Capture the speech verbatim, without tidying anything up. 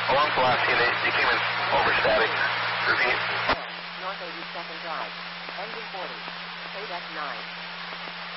Along Pulaski, they, they came in over static. Repeat. North eighty-second Drive. N D forty. K D E C nine.